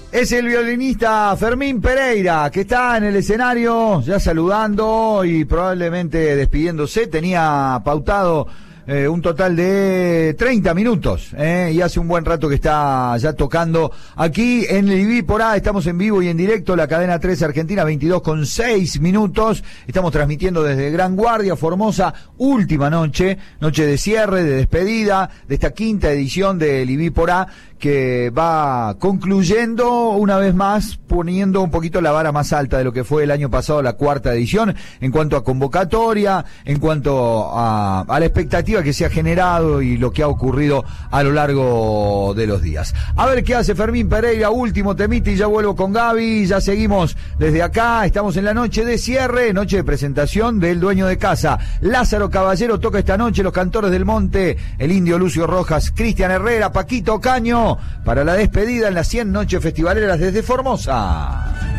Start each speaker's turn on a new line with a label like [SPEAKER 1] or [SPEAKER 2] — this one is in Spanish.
[SPEAKER 1] Es el violinista Fermín Pereira, que está en el escenario ya saludando y probablemente despidiéndose. Tenía pautado un total de 30 minutos, y hace un buen rato que está ya tocando aquí en el IBI por A. Estamos en vivo y en directo, la cadena 13 Argentina, 22:06. Estamos transmitiendo desde Gran Guardia, Formosa, última noche de cierre, de despedida de esta quinta edición del IBI por A, que va concluyendo una vez más, poniendo un poquito la vara más alta de lo que fue el año pasado, la cuarta edición, en cuanto a convocatoria, en cuanto a la expectativa que se ha generado y lo que ha ocurrido a lo largo de los días. A ver qué hace Fermín Pereira, último temita y ya vuelvo con Gaby. Ya seguimos desde acá, estamos en la noche de cierre, noche de presentación del dueño de casa. Lázaro Caballero toca esta noche, Los Cantores del Monte, el Indio Lucio Rojas, Cristian Herrera, Paquito Caño, para la despedida en las 100 noches festivaleras desde Formosa.